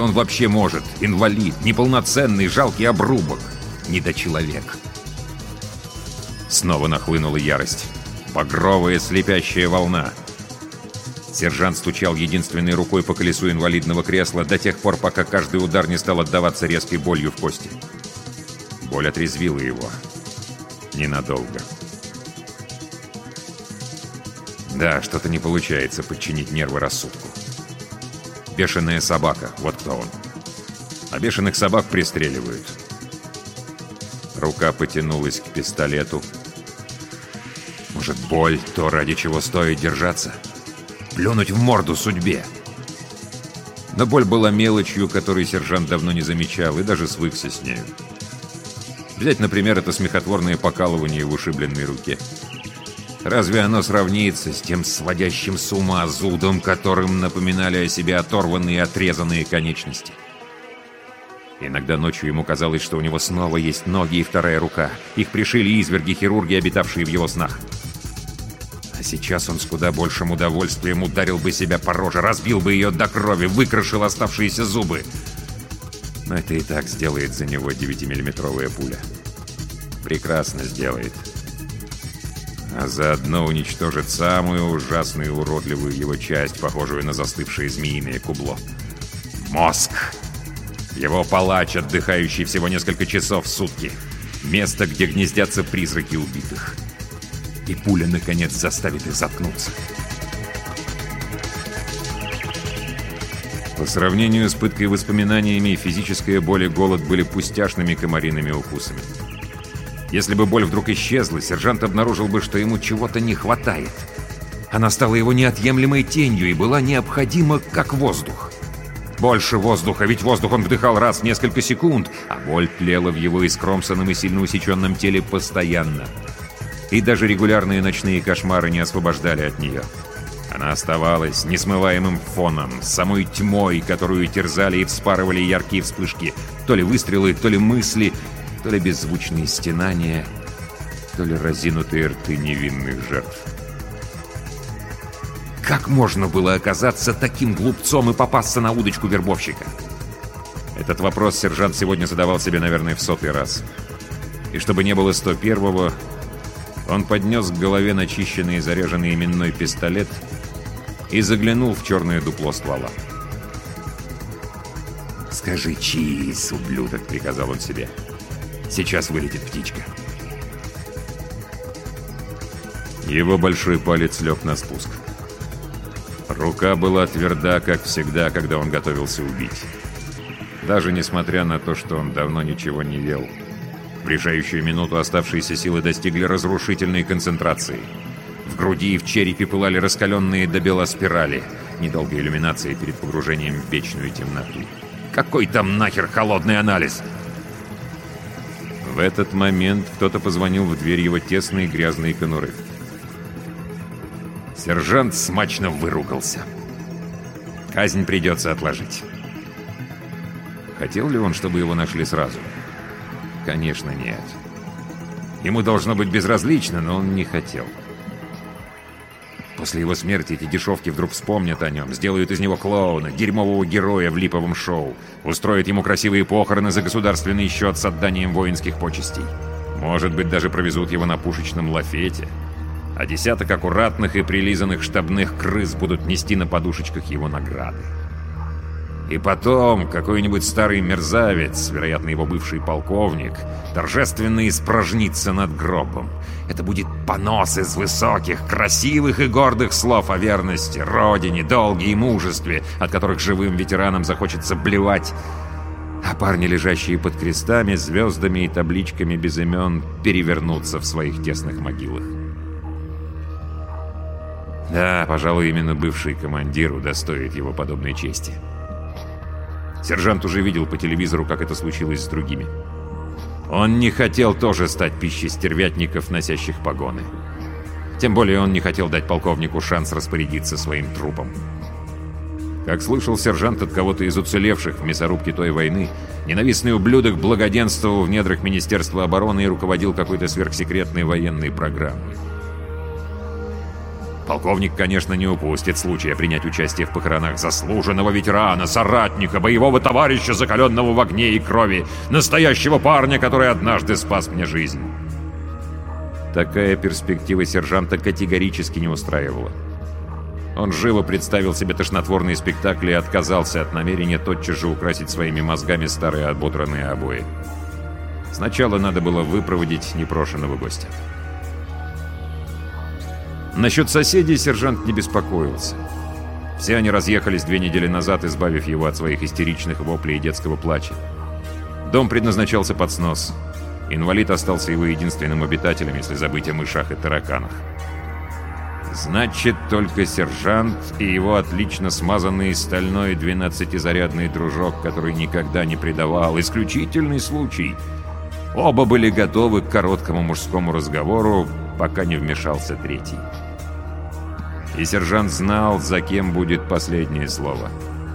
он вообще может? Инвалид, неполноценный, жалкий обрубок, недочеловек. Снова нахлынула ярость. Багровая слепящая волна. Сержант стучал единственной рукой по колесу инвалидного кресла до тех пор, пока каждый удар не стал отдаваться резкой болью в кости. Боль отрезвила его. Ненадолго. Да, что-то не получается подчинить нервы рассудку. Бешеная собака, вот кто он. А бешеных собак пристреливают. Рука потянулась к пистолету. Может, боль, то, ради чего стоит держаться? Плюнуть в морду судьбе. Но боль была мелочью, которой сержант давно не замечал и даже свыкся с нею. Взять, например, это смехотворное покалывание в ушибленной руке. Разве оно сравнится с тем сводящим с ума зудом, которым напоминали о себе оторванные и отрезанные конечности? Иногда ночью ему казалось, что у него снова есть ноги и вторая рука. Их пришили изверги-хирурги, обитавшие в его снах. А сейчас он с куда большим удовольствием ударил бы себя по роже, разбил бы ее до крови, выкрошил оставшиеся зубы. Но это и так сделает за него 9-миллиметровая пуля. Прекрасно сделает. А заодно уничтожит самую ужасную и уродливую его часть, похожую на застывшее змеиное кубло. Мозг! Его палач, отдыхающий всего несколько часов в сутки. Место, где гнездятся призраки убитых. И пуля, наконец, заставит их заткнуться. По сравнению с пыткой воспоминаниями, физическая боль и голод были пустяшными комариными укусами. Если бы боль вдруг исчезла, сержант обнаружил бы, что ему чего-то не хватает. Она стала его неотъемлемой тенью и была необходима, как воздух. Больше воздуха, ведь воздух он вдыхал раз в несколько секунд, а боль тлела в его искромсанном и сильно усеченном теле постоянно. И даже регулярные ночные кошмары не освобождали от нее. Она оставалась несмываемым фоном, самой тьмой, которую терзали и вспарывали яркие вспышки. То ли выстрелы, то ли мысли, то ли беззвучные стенания, то ли разинутые рты невинных жертв. Как можно было оказаться таким глупцом и попасться на удочку вербовщика? Этот вопрос сержант сегодня задавал себе, наверное, в 100-й раз. И чтобы не было 101-го, он поднес к голове начищенный и заряженный именной пистолет и заглянул в черное дупло ствола. «Скажи чиз, ублюдок», — приказал он себе. «Сейчас вылетит птичка». Его большой палец лег на спуск. Рука была тверда, как всегда, когда он готовился убить. Даже несмотря на то, что он давно ничего не ел. В решающую минуту оставшиеся силы достигли разрушительной концентрации. В груди и в черепе пылали раскаленные до бела спирали. Недолгой иллюминации перед погружением в вечную темноту. Какой там нахер холодный анализ? В этот момент кто-то позвонил в дверь его тесной грязной конуры. Сержант смачно выругался. Казнь придется отложить. Хотел ли он, чтобы его нашли сразу? Конечно, нет. Ему должно быть безразлично, но он не хотел. После его смерти эти дешевки вдруг вспомнят о нем, сделают из него клоуна, дерьмового героя в липовом шоу, устроят ему красивые похороны за государственный счет с отданием воинских почестей. Может быть, даже провезут его на пушечном лафете. А десяток аккуратных и прилизанных штабных крыс будут нести на подушечках его награды. И потом какой-нибудь старый мерзавец, вероятно, его бывший полковник, торжественно испражнится над гробом. Это будет понос из высоких, красивых и гордых слов о верности, родине, долге и мужестве, от которых живым ветеранам захочется блевать. А парни, лежащие под крестами, звездами и табличками без имен, перевернутся в своих тесных могилах. Да, пожалуй, именно бывший командир удостоит его подобной чести. Сержант уже видел по телевизору, как это случилось с другими. Он не хотел тоже стать пищей стервятников, носящих погоны. Тем более он не хотел дать полковнику шанс распорядиться своим трупом. Как слышал сержант от кого-то из уцелевших в мясорубке той войны, ненавистный ублюдок благоденствовал в недрах Министерства обороны и руководил какой-то сверхсекретной военной программой. Полковник, конечно, не упустит случая принять участие в похоронах заслуженного ветерана, соратника, боевого товарища, закаленного в огне и крови, настоящего парня, который однажды спас мне жизнь. Такая перспектива сержанта категорически не устраивала. Он живо представил себе тошнотворные спектакли и отказался от намерения тотчас же украсить своими мозгами старые ободранные обои. Сначала надо было выпроводить непрошенного гостя. Насчет соседей сержант не беспокоился. Все они разъехались 2 недели назад, избавив его от своих истеричных воплей и детского плача. Дом предназначался под снос. Инвалид остался его единственным обитателем, если забыть о мышах и тараканах. Значит, только сержант и его отлично смазанный стальной 12-зарядный дружок, который никогда не предавал. Исключительный случай. Оба были готовы к короткому мужскому разговору, пока не вмешался третий. И сержант знал, за кем будет последнее слово.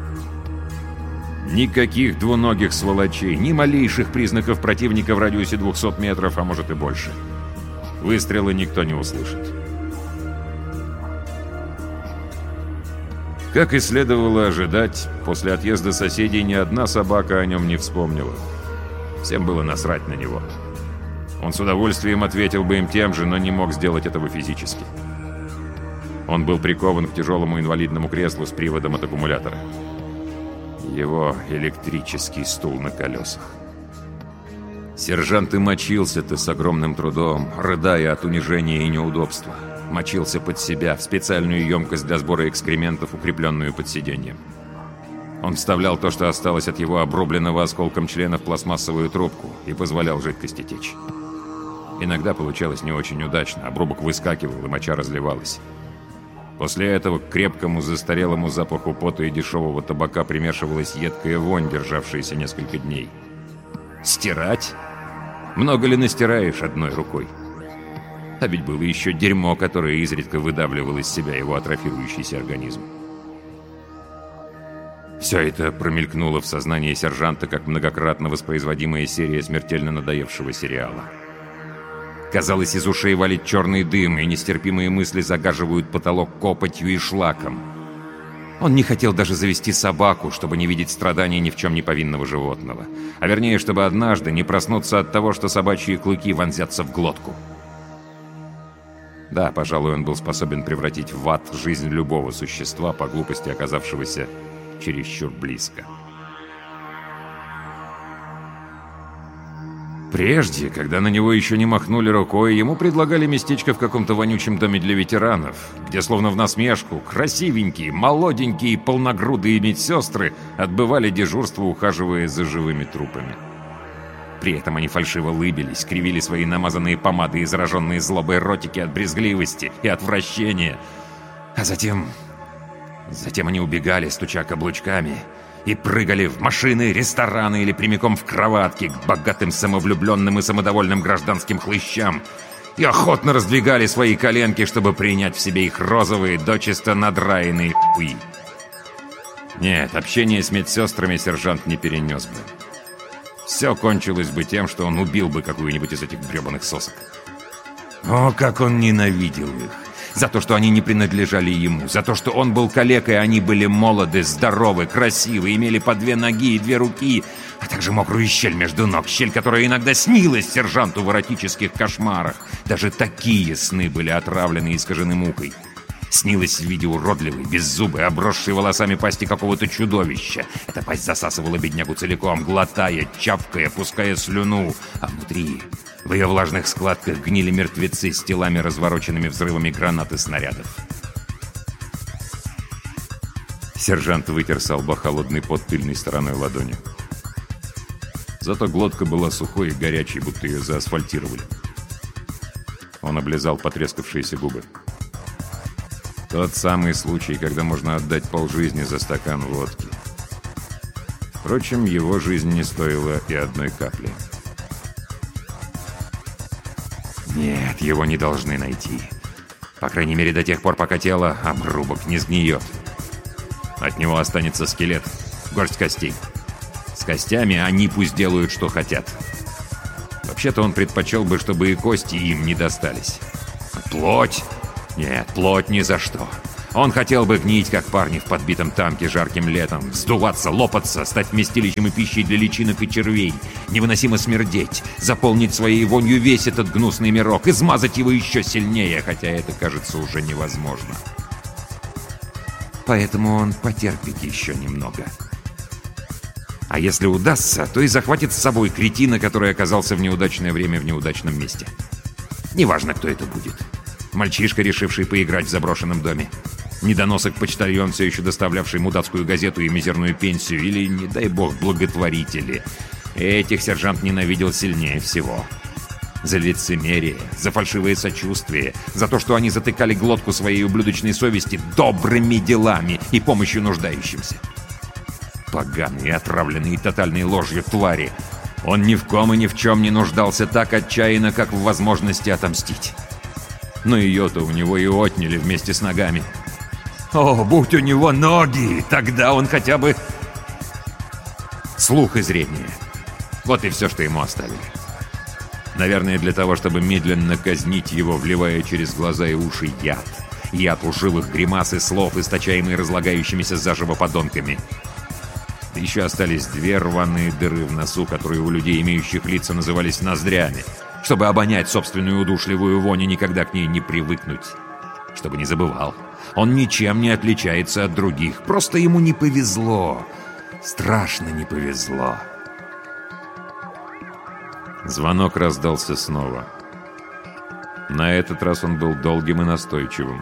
Никаких двуногих сволочей, ни малейших признаков противника в радиусе 200 метров, а может и больше. Выстрелы никто не услышит. Как и следовало ожидать, после отъезда соседей ни одна собака о нем не вспомнила. Всем было насрать на него. Он с удовольствием ответил бы им тем же, но не мог сделать этого физически. Он был прикован к тяжелому инвалидному креслу с приводом от аккумулятора. Его электрический стул на колесах. Сержант и мочился-то с огромным трудом, рыдая от унижения и неудобства. Мочился под себя в специальную емкость для сбора экскрементов, укрепленную под сиденьем. Он вставлял то, что осталось от его обрубленного осколком члена, в пластмассовую трубку и позволял жидкости течь. Иногда получалось не очень удачно, обрубок выскакивал и моча разливалась. После этого к крепкому застарелому запаху пота и дешевого табака примешивалась едкая вонь, державшаяся несколько дней. Стирать? Много ли настираешь одной рукой? А ведь было еще дерьмо, которое изредка выдавливал из себя его атрофирующийся организм. Все это промелькнуло в сознании сержанта, как многократно воспроизводимая серия смертельно надоевшего сериала. Казалось, из ушей валит черный дым, и нестерпимые мысли загаживают потолок копотью и шлаком. Он не хотел даже завести собаку, чтобы не видеть страданий ни в чем не повинного животного. А вернее, чтобы однажды не проснуться от того, что собачьи клыки вонзятся в глотку. Да, пожалуй, он был способен превратить в ад жизнь любого существа, по глупости оказавшегося чересчур близко. Прежде, когда на него еще не махнули рукой, ему предлагали местечко в каком-то вонючем доме для ветеранов, где, словно в насмешку, красивенькие, молоденькие, полногрудые медсестры отбывали дежурство, ухаживая за живыми трупами. При этом они фальшиво лыбились, кривили свои намазанные помады и зараженные злобой ротики от брезгливости и отвращения. А затем они убегали, стуча каблучками, и прыгали в машины, рестораны или прямиком в кроватки к богатым, самовлюбленным и самодовольным гражданским хлыщам и охотно раздвигали свои коленки, чтобы принять в себе их розовые, дочисто надраенные хуи. Нет, общение с медсестрами сержант не перенес бы. Все кончилось бы тем, что он убил бы какую-нибудь из этих гребаных сосок. О, как он ненавидел их! За то, что они не принадлежали ему, за то, что он был калекой, они были молоды, здоровы, красивы, имели по 2 ноги и 2 руки, а также мокрую щель между ног, щель, которая иногда снилась сержанту в эротических кошмарах. Даже такие сны были отравлены и искажены мукой. Снилось в виде уродливой, беззубой, обросшей волосами пасти какого-то чудовища. Эта пасть засасывала беднягу целиком, глотая, чавкая, пуская слюну. А внутри, в ее влажных складках, гнили мертвецы с телами, развороченными взрывами гранат и снарядов. Сержант вытер со лба холодный пот тыльной стороной ладони. Зато глотка была сухой и горячей, будто ее заасфальтировали. Он облизал потрескавшиеся губы. Тот самый случай, когда можно отдать полжизни за стакан водки. Впрочем, его жизнь не стоила и одной капли. Нет, его не должны найти. По крайней мере, до тех пор, пока тело, обрубок, не сгниет. От него останется скелет, горсть костей. С костями они пусть делают, что хотят. Вообще-то он предпочел бы, чтобы и кости им не достались. Плоть! Нет, плоть ни за что. Он хотел бы гнить, как парни в подбитом танке жарким летом, сдуваться, лопаться, стать вместилищем и пищей для личинок и червей, невыносимо смердеть, заполнить своей вонью весь этот гнусный мирок, измазать его еще сильнее, хотя это кажется уже невозможно. Поэтому он потерпит еще немного. А если удастся, то и захватит с собой кретина, который оказался в неудачное время в неудачном месте. Неважно, кто это будет. Мальчишка, решивший поиграть в заброшенном доме. Недоносок-почтальон, все еще доставлявший мудацкую газету и мизерную пенсию. Или, не дай бог, благотворители. Этих сержант ненавидел сильнее всего. За лицемерие, за фальшивое сочувствие, за то, что они затыкали глотку своей ублюдочной совести добрыми делами и помощью нуждающимся. Поганые, отравленные тотальной ложью твари. Он ни в ком и ни в чем не нуждался так отчаянно, как в возможности отомстить. Но ее-то у него и отняли вместе с ногами. О, будь у него ноги, тогда он хотя бы... Слух и зрение. Вот и все, что ему оставили. Наверное, для того, чтобы медленно казнить его, вливая через глаза и уши яд. Яд лживых гримас и слов, источаемый разлагающимися заживо подонками. Да еще остались 2 рваные дыры в носу, которые у людей, имеющих лица, назывались ноздрями, чтобы обонять собственную удушливую вонь и никогда к ней не привыкнуть. Чтобы не забывал. Он ничем не отличается от других. Просто ему не повезло. Страшно не повезло. Звонок раздался снова. На этот раз он был долгим и настойчивым.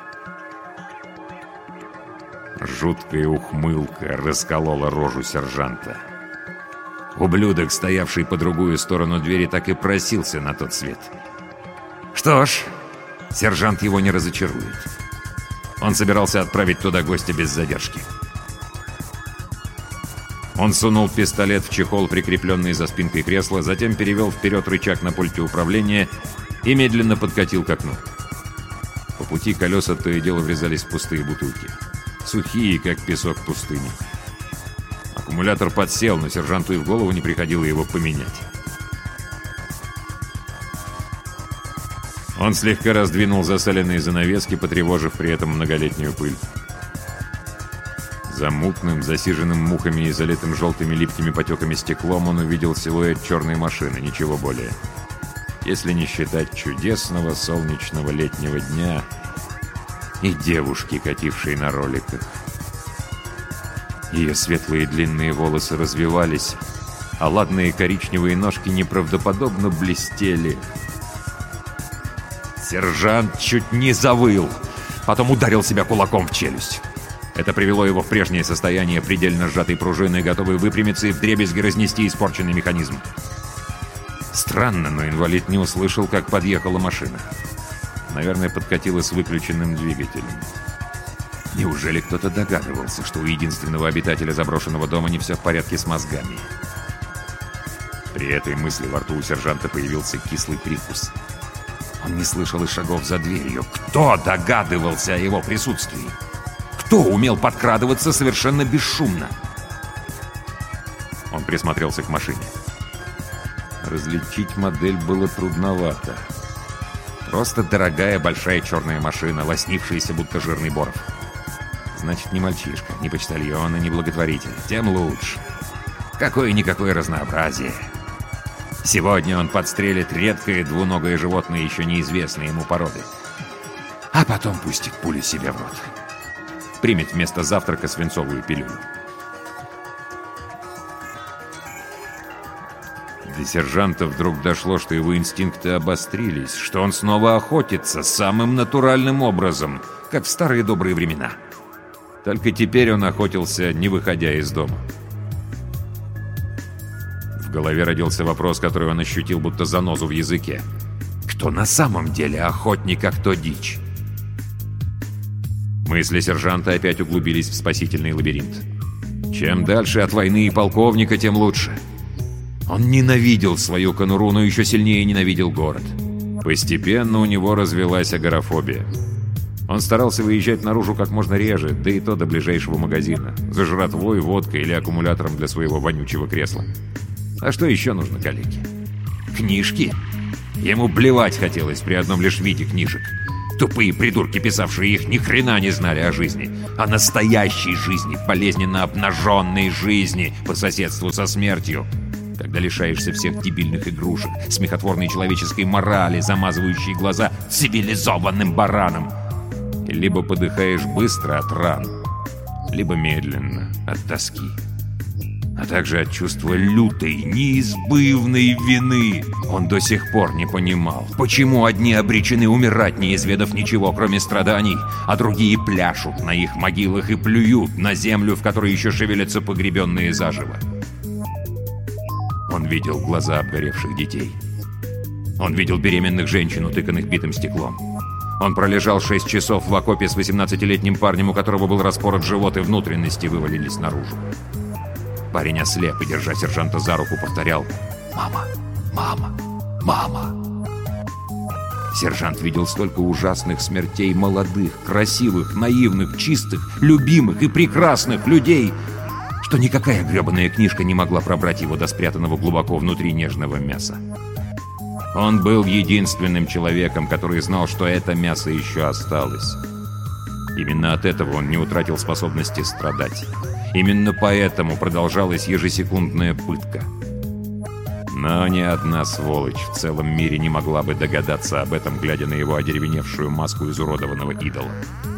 Жуткая ухмылка расколола рожу сержанта. Ублюдок, стоявший по другую сторону двери, так и просился на тот свет. Что ж, сержант его не разочарует. Он собирался отправить туда гостя без задержки. Он сунул пистолет в чехол, прикрепленный за спинкой кресла, затем перевел вперед рычаг на пульте управления и медленно подкатил к окну. По пути колеса то и дело врезались в пустые бутылки. Сухие, как песок пустыни. Аккумулятор подсел, но сержанту и в голову не приходило его поменять. Он слегка раздвинул засаленные занавески, потревожив при этом многолетнюю пыль. За мутным, засиженным мухами и залитым желтыми липкими потеками стеклом он увидел силуэт черной машины, ничего более. Если не считать чудесного солнечного летнего дня и девушки, катившей на роликах. Ее светлые длинные волосы развивались, а ладные коричневые ножки неправдоподобно блестели. Сержант чуть не завыл, потом ударил себя кулаком в челюсть. Это привело его в прежнее состояние предельно сжатой пружины, готовой выпрямиться и вдребезги разнести испорченный механизм. Странно, но инвалид не услышал, как подъехала машина. Наверное, подкатила с выключенным двигателем. Неужели кто-то догадывался, что у единственного обитателя заброшенного дома не все в порядке с мозгами? При этой мысли во рту у сержанта появился кислый привкус. Он не слышал и шагов за дверью. Кто догадывался о его присутствии? Кто умел подкрадываться совершенно бесшумно? Он присмотрелся к машине. Различить модель было трудновато. Просто дорогая большая черная машина, лоснившаяся будто жирный боров. Значит, не мальчишка, не почтальон и не благотворитель. Тем лучше. Какое-никакое разнообразие. Сегодня он подстрелит редкое двуногое животное еще неизвестной ему породы. А потом пустит пулю себе в рот. Примет вместо завтрака свинцовую пилюлю. До сержанта вдруг дошло, что его инстинкты обострились, что он снова охотится самым натуральным образом, как в старые добрые времена. Только теперь он охотился, не выходя из дома. В голове родился вопрос, который он ощутил, будто занозу в языке. Кто на самом деле охотник, а кто дичь? Мысли сержанта опять углубились в спасительный лабиринт. Чем дальше от войны и полковника, тем лучше. Он ненавидел свою конуру, но еще сильнее ненавидел город. Постепенно у него развилась агорафобия. Он старался выезжать наружу как можно реже, да и то до ближайшего магазина, за жратвой, водкой или аккумулятором для своего вонючего кресла. А что еще нужно коллеге? Книжки? Ему блевать хотелось при одном лишь виде книжек. Тупые придурки, писавшие их, ни хрена не знали о жизни. О настоящей жизни, болезненно обнаженной жизни по соседству со смертью. Когда лишаешься всех дебильных игрушек, смехотворной человеческой морали, замазывающей глаза цивилизованным баранам. И либо подыхаешь быстро от ран, либо медленно от тоски. А также от чувства лютой, неизбывной вины. Он до сих пор не понимал, почему одни обречены умирать, не изведав ничего, кроме страданий, а другие пляшут на их могилах и плюют на землю, в которой еще шевелятся погребенные заживо. Он видел глаза обгоревших детей. Он видел беременных женщин, утыканных битым стеклом. Он пролежал 6 часов в окопе с 18-летним парнем, у которого был распорот живот и внутренности вывалились наружу. Парень ослеп и, держа сержанта за руку, повторял: «Мама! Мама! Мама!» Сержант видел столько ужасных смертей молодых, красивых, наивных, чистых, любимых и прекрасных людей, что никакая гребаная книжка не могла пробрать его до спрятанного глубоко внутри нежного мяса. Он был единственным человеком, который знал, что это мясо еще осталось. Именно от этого он не утратил способности страдать. Именно поэтому продолжалась ежесекундная пытка. Но ни одна сволочь в целом мире не могла бы догадаться об этом, глядя на его одеревеневшую маску изуродованного идола.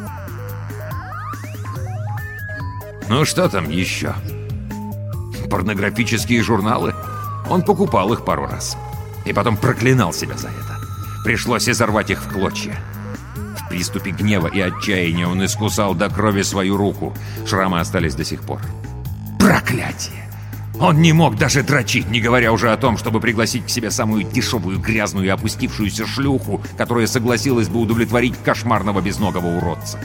Ну что там еще? Порнографические журналы? Он покупал их пару раз. И потом проклинал себя за это. Пришлось изорвать их в клочья. В приступе гнева и отчаяния он искусал до крови свою руку. Шрамы остались до сих пор. Проклятие! Он не мог даже дрочить, не говоря уже о том, чтобы пригласить к себе самую дешевую, грязную и опустившуюся шлюху, которая согласилась бы удовлетворить кошмарного безногого уродца.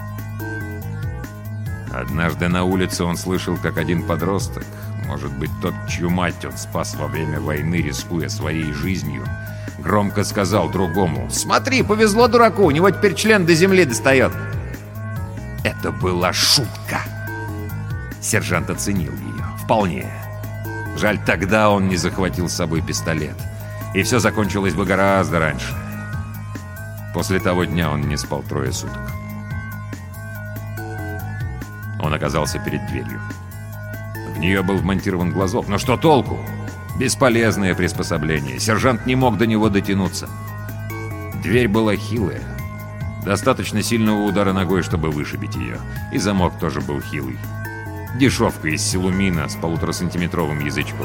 Однажды на улице он слышал, как один подросток, может быть, тот, чью мать он спас во время войны, рискуя своей жизнью, громко сказал другому: «Смотри, повезло дураку, у него теперь член до земли достает». Это была шутка. Сержант оценил ее. Вполне. Жаль, тогда он не захватил с собой пистолет. И все закончилось бы гораздо раньше. После того дня он не спал 3 суток. Он оказался перед дверью. В нее был вмонтирован глазок. Но что толку? Бесполезное приспособление. Сержант не мог до него дотянуться. Дверь была хилая. Достаточно сильного удара ногой, чтобы вышибить ее. И замок тоже был хилый. Дешевка из силумина с 1,5-сантиметровым язычком.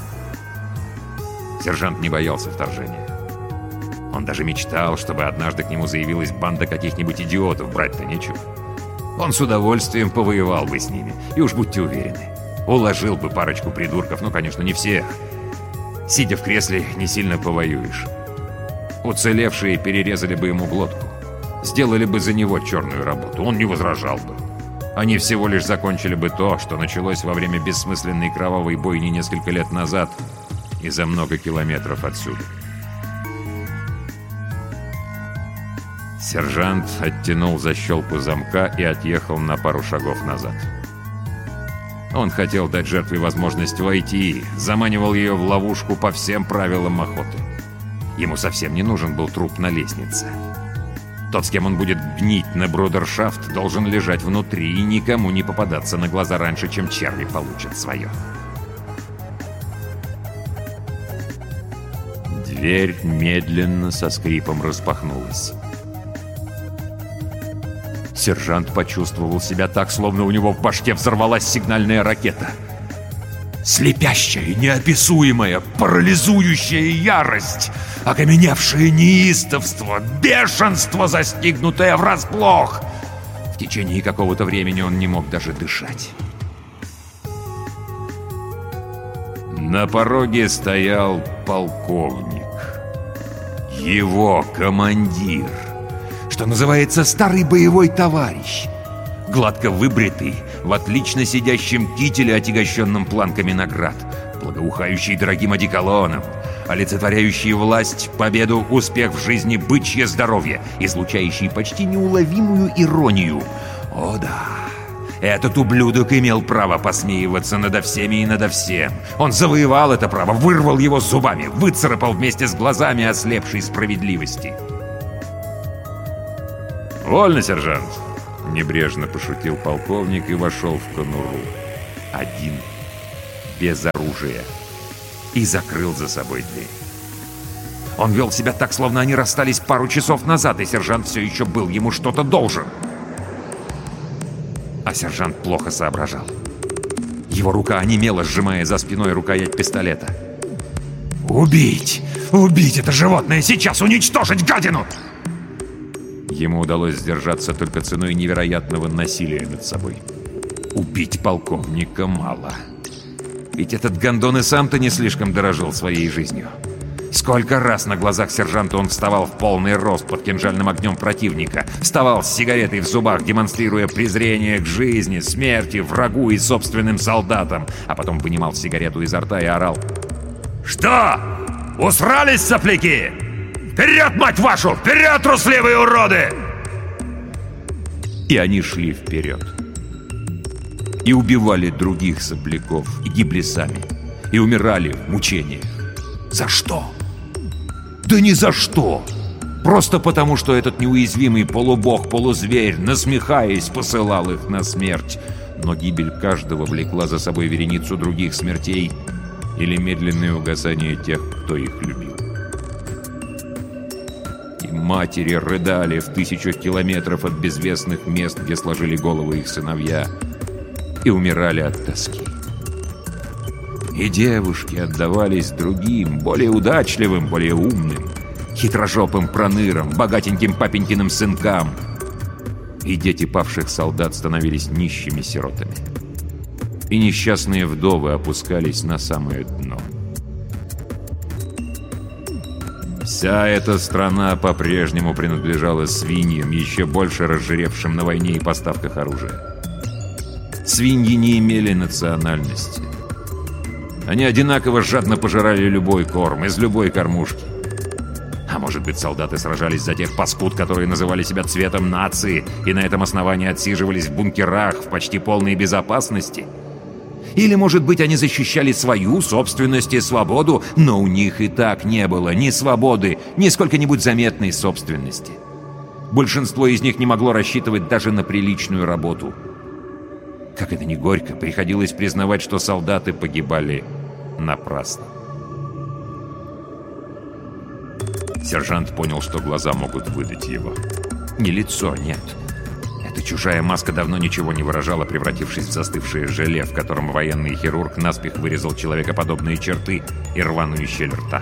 Сержант не боялся вторжения. Он даже мечтал, чтобы однажды к нему заявилась банда каких-нибудь идиотов, брать-то нечего. Он с удовольствием повоевал бы с ними. И уж будьте уверены, уложил бы парочку придурков, ну, конечно, не всех. Сидя в кресле, не сильно повоюешь. Уцелевшие перерезали бы ему глотку. Сделали бы за него черную работу, он не возражал бы. Они всего лишь закончили бы то, что началось во время бессмысленной кровавой бойни несколько лет назад и за много километров отсюда. Сержант оттянул защелку замка и отъехал на пару шагов назад. Он хотел дать жертве возможность войти, заманивал ее в ловушку по всем правилам охоты. Ему совсем не нужен был труп на лестнице. Тот, с кем он будет гнить на брудершафт, должен лежать внутри и никому не попадаться на глаза раньше, чем черви получат свое. Дверь медленно со скрипом распахнулась. Сержант почувствовал себя так, словно у него в башке взорвалась сигнальная ракета. Слепящая, неописуемая, парализующая ярость, окаменевшее неистовство, бешенство, застигнутое врасплох. В течение какого-то времени он не мог даже дышать. На пороге стоял полковник. Его командир. Что называется, старый боевой товарищ. Гладко выбритый, в отлично сидящем кителе, отягощенном планками наград, благоухающий дорогим одеколоном, олицетворяющий власть, победу, успех в жизни, бычье здоровье, излучающий почти неуловимую иронию. О да, этот ублюдок имел право посмеиваться надо всеми и надо всем. Он завоевал это право, вырвал его зубами, выцарапал вместе с глазами ослепшей справедливости. «Вольно, сержант!» — небрежно пошутил полковник и вошел в конуру. Один, без оружия, и закрыл за собой дверь. Он вел себя так, словно они расстались пару часов назад, и сержант все еще был ему что-то должен. А сержант плохо соображал. Его рука онемела, сжимая за спиной рукоять пистолета. «Убить! Убить это животное! Сейчас уничтожить гадину!» Ему удалось сдержаться только ценой невероятного насилия над собой. Убить полковника мало. Ведь этот гондон и сам-то не слишком дорожил своей жизнью. Сколько раз на глазах сержанта он вставал в полный рост под кинжальным огнем противника, вставал с сигаретой в зубах, демонстрируя презрение к жизни, смерти, врагу и собственным солдатам, а потом вынимал сигарету изо рта и орал: «Что? Усрались, сопляки? Вперед, мать вашу! Вперед, трусливые уроды!» И они шли вперед. И убивали других сопляков, и гибли сами, и умирали в мучениях. За что? Да ни за что! Просто потому, что этот неуязвимый полубог-полузверь, насмехаясь, посылал их на смерть. Но гибель каждого влекла за собой вереницу других смертей или медленное угасание тех, кто их любил. И матери рыдали в тысячах километров от безвестных мест, где сложили головы их сыновья, и умирали от тоски. И девушки отдавались другим, более удачливым, более умным, хитрожопым пронырам, богатеньким папенькиным сынкам. И дети павших солдат становились нищими сиротами. И несчастные вдовы опускались на самое дно. Вся эта страна по-прежнему принадлежала свиньям, еще больше разжиревшим на войне и поставках оружия. Свиньи не имели национальности. Они одинаково жадно пожирали любой корм из любой кормушки. А может быть, солдаты сражались за тех паскуд, которые называли себя цветом нации, и на этом основании отсиживались в бункерах в почти полной безопасности? Или, может быть, они защищали свою собственность и свободу, но у них и так не было ни свободы, ни сколько-нибудь заметной собственности. Большинство из них не могло рассчитывать даже на приличную работу. Как это ни горько, приходилось признавать, что солдаты погибали напрасно. Сержант понял, что глаза могут выдать его. Не лицо, нет. Эта чужая маска давно ничего не выражала, превратившись в застывшее желе, в котором военный хирург наспех вырезал человекоподобные черты и рваную щель рта.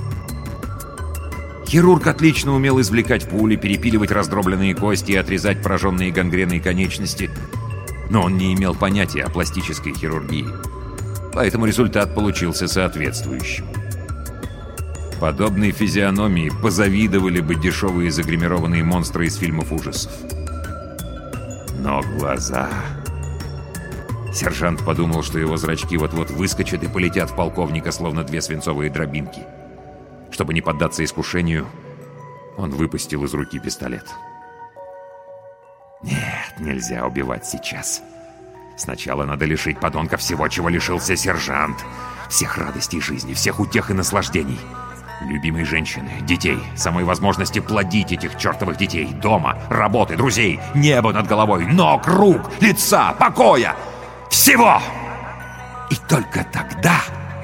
Хирург отлично умел извлекать пули, перепиливать раздробленные кости и отрезать пораженные гангреной конечности, но он не имел понятия о пластической хирургии. Поэтому результат получился соответствующим. Подобной физиономии позавидовали бы дешевые загримированные монстры из фильмов ужасов. Но глаза... Сержант подумал, что его зрачки вот-вот выскочат и полетят в полковника, словно две свинцовые дробинки. Чтобы не поддаться искушению, он выпустил из руки пистолет. Нет, нельзя убивать сейчас. Сначала надо лишить подонка всего, чего лишился сержант. Всех радостей жизни, всех утех и наслаждений. Любимой женщины, детей, самой возможности плодить этих чертовых детей, дома, работы, друзей, небо над головой, ног, рук, лица, покоя. Всего! И только тогда...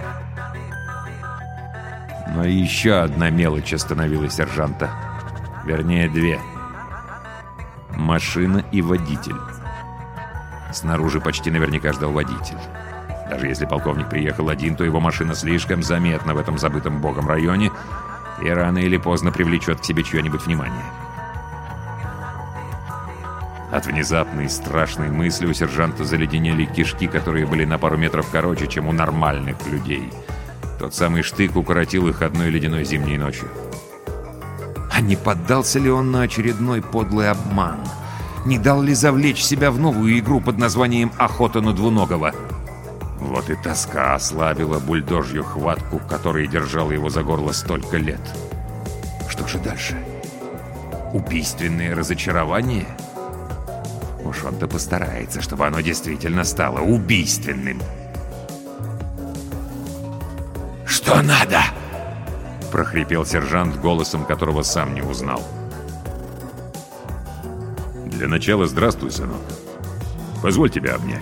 Но еще одна мелочь остановила сержанта. Вернее, две. Машина и водитель. Снаружи почти наверняка ждал водитель. Даже если полковник приехал один, то его машина слишком заметна в этом забытом богом районе и рано или поздно привлечет к себе чье-нибудь внимание. От внезапной страшной мысли у сержанта заледенели кишки, которые были на пару метров короче, чем у нормальных людей. Тот самый штык укоротил их одной ледяной зимней ночью. А не поддался ли он на очередной подлый обман? Не дал ли завлечь себя в новую игру под названием «Охота на двуногого»? Вот и тоска ослабила бульдожью хватку, которой держала его за горло столько лет. Что же дальше? Убийственное разочарование? Уж он-то постарается, чтобы оно действительно стало убийственным. «Что надо?» — прохрипел сержант голосом, которого сам не узнал. Для начала здравствуй, сынок. Позволь тебя обнять.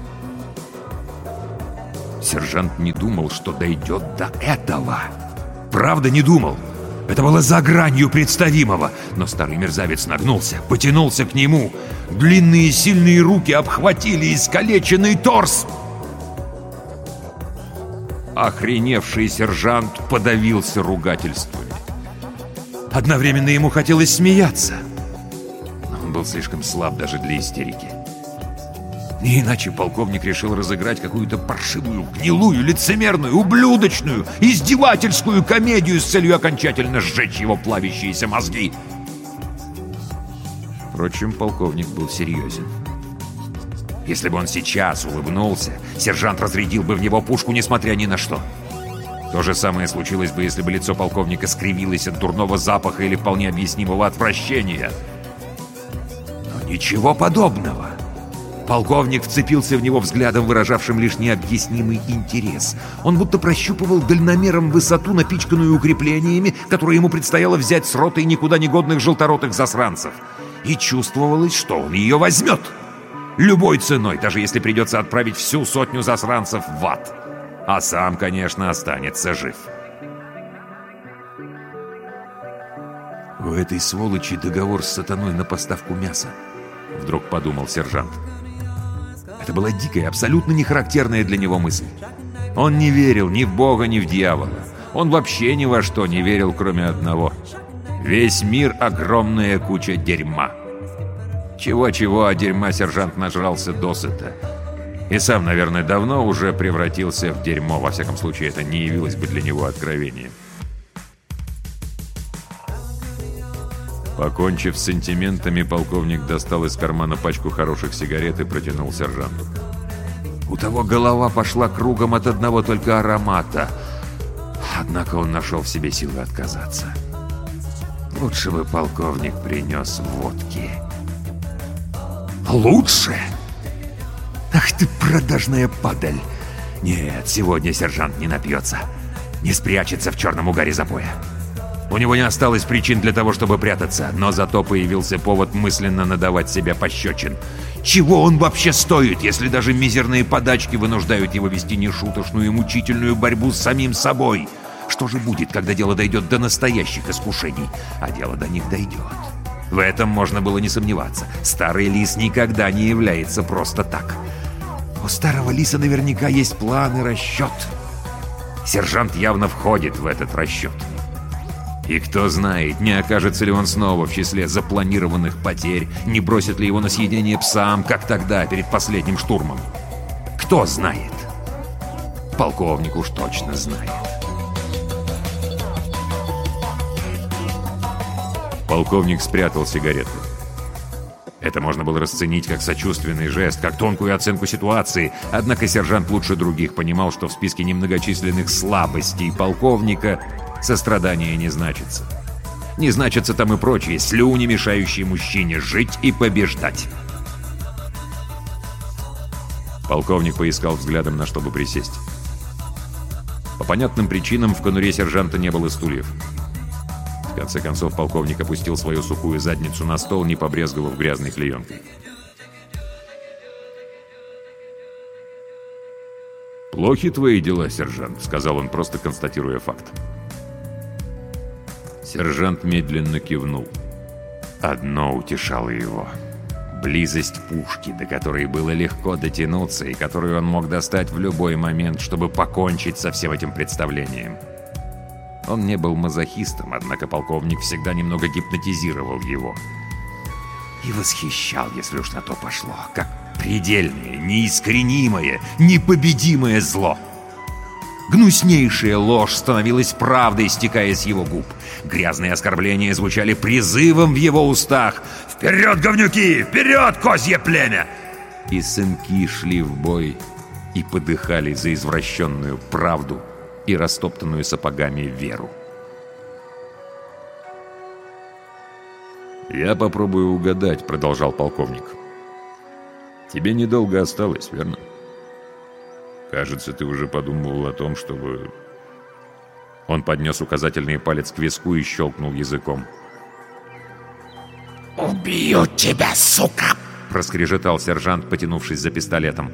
Сержант не думал, что дойдет до этого. Правда, не думал. Это было за гранью представимого. Но старый мерзавец нагнулся, потянулся к нему. Длинные сильные руки обхватили искалеченный торс. Охреневший сержант подавился ругательствами. Одновременно ему хотелось смеяться. Но он был слишком слаб даже для истерики. Не иначе полковник решил разыграть какую-то паршивую, гнилую, лицемерную, ублюдочную, издевательскую комедию с целью окончательно сжечь его плавящиеся мозги. Впрочем, полковник был серьезен. Если бы он сейчас улыбнулся, сержант разрядил бы в него пушку, несмотря ни на что. То же самое случилось бы, если бы лицо полковника скривилось от дурного запаха или вполне объяснимого отвращения. Но ничего подобного. Полковник вцепился в него взглядом, выражавшим лишь необъяснимый интерес. Он будто прощупывал дальномером высоту, напичканную укреплениями, которые ему предстояло взять с ротой никуда не годных желторотых засранцев. И чувствовалось, что он ее возьмет. Любой ценой, даже если придется отправить всю 100 засранцев в ад. А сам, конечно, останется жив. «У этой сволочи договор с сатаной на поставку мяса», — вдруг подумал сержант. Это была дикая, абсолютно не характерная для него мысль. Он не верил ни в Бога, ни в дьявола. Он вообще ни во что не верил, кроме одного. Весь мир — огромная куча дерьма. Чего-чего, а дерьма сержант нажрался досыта. И сам, наверное, давно уже превратился в дерьмо. Во всяком случае, это не явилось бы для него откровением. Покончив с сантиментами, полковник достал из кармана пачку хороших сигарет и протянул сержанту. У того голова пошла кругом от одного только аромата. Однако он нашел в себе силы отказаться. Лучше бы полковник принес водки. Лучше? Ах ты, продажная падаль! Нет, сегодня сержант не напьется. Не спрячется в черном угаре запоя. У него не осталось причин для того, чтобы прятаться, но зато появился повод мысленно надавать себе пощечин. Чего он вообще стоит, если даже мизерные подачки вынуждают его вести нешуточную и мучительную борьбу с самим собой? Что же будет, когда дело дойдет до настоящих искушений? А дело до них дойдет. В этом можно было не сомневаться. Старый лис никогда не является просто так. У старого лиса наверняка есть план и расчет. Сержант явно входит в этот расчет. И кто знает, не окажется ли он снова в числе запланированных потерь, не бросит ли его на съедение псам, как тогда, перед последним штурмом. Кто знает? Полковник уж точно знает. Полковник спрятал сигареты. Это можно было расценить как сочувственный жест, как тонкую оценку ситуации, однако сержант лучше других понимал, что в списке немногочисленных слабостей полковника сострадание не значится. Не значатся там и прочие слюни, мешающие мужчине жить и побеждать. Полковник поискал взглядом, на что бы присесть. По понятным причинам в конуре сержанта не было стульев. В конце концов, полковник опустил свою сухую задницу на стол, не побрезговав грязной клеенкой. «Плохи твои дела, сержант», — сказал он, просто констатируя факт. Сержант медленно кивнул. Одно утешало его. Близость пушки, до которой было легко дотянуться и которую он мог достать в любой момент, чтобы покончить со всем этим представлением. Он не был мазохистом, однако полковник всегда немного гипнотизировал его. И восхищал, если уж на то пошло, как предельное, неискоренимое, непобедимое зло. Гнуснейшая ложь становилась правдой, стекая с его губ. Грязные оскорбления звучали призывом в его устах. «Вперед, говнюки! Вперед, козье племя!» И сынки шли в бой и подыхали за извращенную правду и растоптанную сапогами веру. «Я попробую угадать», — продолжал полковник. «Тебе недолго осталось, верно? Кажется, ты уже подумывал о том, чтобы...» Он поднес указательный палец к виску и щелкнул языком. «Убью тебя, сука!» — проскрежетал сержант, потянувшись за пистолетом.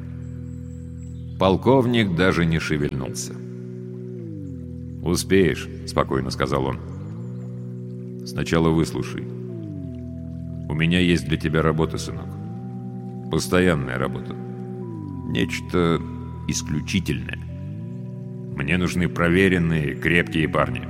Полковник даже не шевельнулся. «Успеешь», — спокойно сказал он. «Сначала выслушай. У меня есть для тебя работа, сынок. Постоянная работа. Нечто исключительное. Мне нужны проверенные, крепкие парни».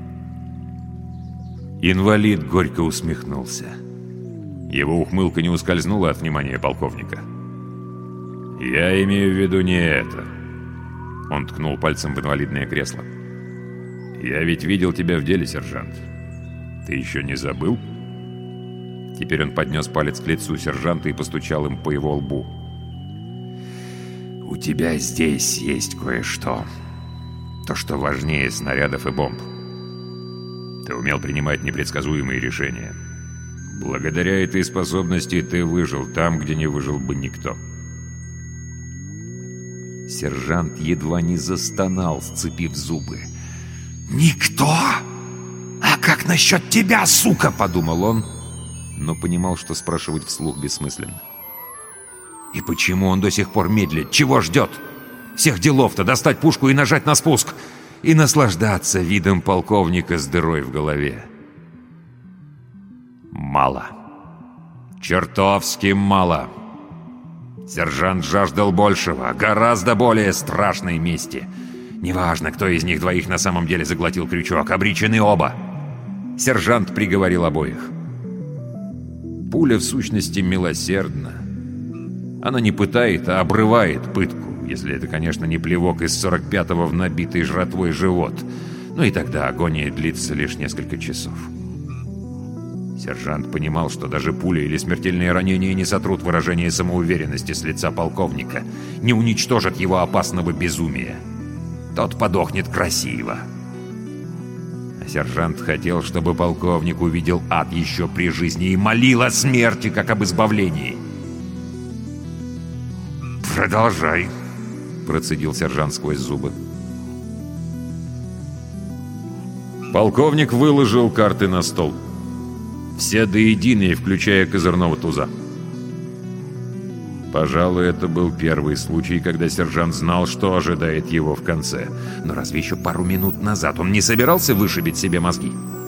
Инвалид горько усмехнулся. Его ухмылка не ускользнула от внимания полковника. «Я имею в виду не это». Он ткнул пальцем в инвалидное кресло. «Я ведь видел тебя в деле, сержант. Ты еще не забыл?» Теперь он поднес палец к лицу сержанта и постучал им по его лбу. «У тебя здесь есть кое-что. То, что важнее снарядов и бомб. Ты умел принимать непредсказуемые решения. Благодаря этой способности ты выжил там, где не выжил бы никто». Сержант едва не застонал, сцепив зубы. «Никто? А как насчет тебя, сука?» — подумал он, но понимал, что спрашивать вслух бессмысленно. И почему он до сих пор медлит? Чего ждет? Всех делов-то достать пушку и нажать на спуск, и наслаждаться видом полковника с дырой в голове. Мало. Чертовски мало. Сержант жаждал большего, гораздо более страшной мести. Неважно, кто из них двоих на самом деле заглотил крючок, обречены оба. Сержант приговорил обоих. Пуля в сущности милосердна. Она не пытает, а обрывает пытку, если это, конечно, не плевок из 45-го в набитый жратвой живот. Ну и тогда агония длится лишь несколько часов. Сержант понимал, что даже пуля или смертельные ранения не сотрут выражение самоуверенности с лица полковника, не уничтожат его опасного безумия. Тот подохнет красиво. А сержант хотел, чтобы полковник увидел ад еще при жизни и молил о смерти, как об избавлении. «Продолжай», — процедил сержант сквозь зубы. Полковник выложил карты на стол. Все до единой, включая козырного туза. Пожалуй, это был первый случай, когда сержант знал, что ожидает его в конце. Но разве еще пару минут назад он не собирался вышибить себе мозги?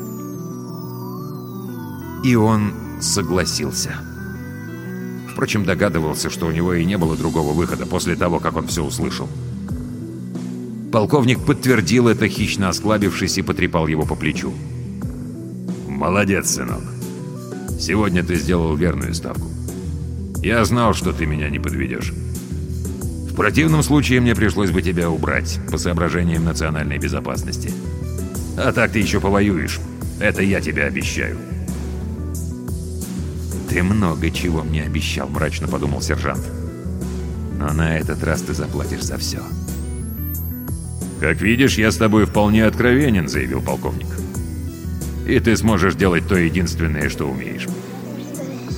И он согласился. Впрочем, догадывался, что у него и не было другого выхода после того, как он все услышал. Полковник подтвердил это, хищно осклабившись, и потрепал его по плечу. «Молодец, сынок. Сегодня ты сделал верную ставку. Я знал, что ты меня не подведешь. В противном случае мне пришлось бы тебя убрать по соображениям национальной безопасности. А так ты еще повоюешь. Это я тебе обещаю». «Ты много чего мне обещал», — мрачно подумал сержант. «Но на этот раз ты заплатишь за все». «Как видишь, я с тобой вполне откровенен», — заявил полковник. «И ты сможешь делать то единственное, что умеешь».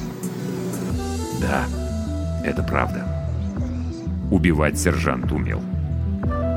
Да, это правда. Убивать сержант умел.